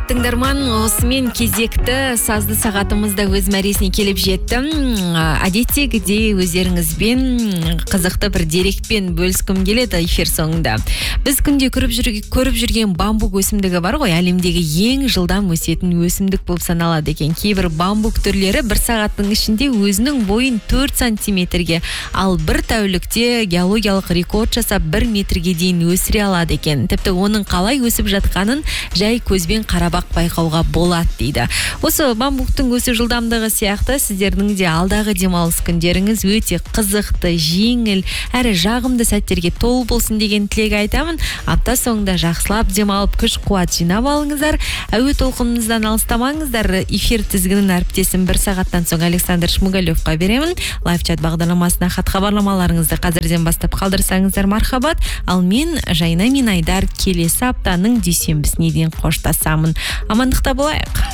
тыңдарман, осымен кезекті сазды сағатымызда өз мәресіне келіп жетті. Әдеттегідей өздеріңізбен қызықты бір дерекпен бөліскім келеді эфир соңында. Біз күнде көріп жүрген бамбук өсімдігі бар ғой, әлемдегі ең жылдам өсетін өсімдік болып саналады екен. Кейбір бамбук түрлері бір сағаттың ішінде өзінің бойын 4 сантиметрге, ал бір тәулікте геологиялық рекорд жасап 1 метрге дейін өсіре алады екен. Тіпті оның қалай өсіп жатқанын жай көзбен қарабақ байқауға болады дейді. Осы бамбуктың өсу жылдамдығы сияқты сіздердің де алдағы демалыс күндеріңіз өте қызықты, жеңіл, әрі жағымды сәттерге толы болсын деген тілек айтамын. Апта соңында жақсылап демалып, күш-қуат жинап алыңыздар. Әуе толқыныңыздан алыстамаңыздар. Эфир тізгінін әріптесім 1 сағаттан соң Александр Шмугалевқа беремін. Лайв-чат бағдарламасына хат хабарламаларыңызды қазірден бастап қалдырсаңыздар мархабат. Ал мен Жайна мен Айдар келесі аптаның дүйсенбісіне дейін қоштасамын. Амандықта болайық.